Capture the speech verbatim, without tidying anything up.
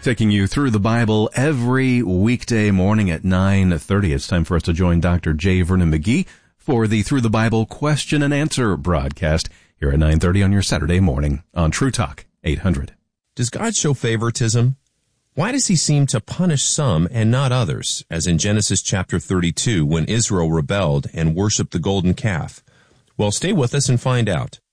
taking you through the Bible every weekday morning at nine thirty. It's time for us to join Doctor J. Vernon McGee for the Through the Bible question and answer broadcast here at nine thirty on your Saturday morning on True Talk eight hundred. Does God show favoritism? Why does he seem to punish some and not others, as in Genesis chapter thirty-two when Israel rebelled and worshipped the golden calf? Well, stay with us and find out.